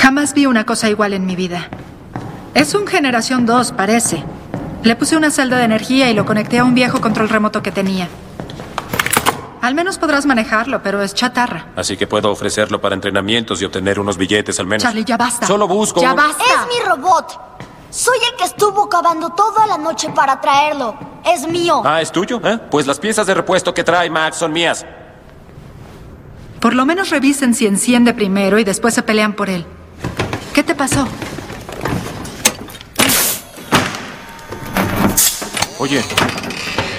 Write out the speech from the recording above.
Jamás vi una cosa igual en mi vida. Es un generación 2, parece. Le puse una celda de energía y lo conecté a un viejo control remoto que tenía. Al menos podrás manejarlo, pero es chatarra. Así que puedo ofrecerlo para entrenamientos y obtener unos billetes al menos. Charlie, ya basta. Solo busco... ¡Ya basta! ¡Es mi robot! Soy el que estuvo cavando toda la noche para traerlo. Es mío. Ah, ¿es tuyo? Pues las piezas de repuesto que trae Max son mías. Por lo menos revisen si enciende primero y después se pelean por él. ¿Qué te pasó? Oye,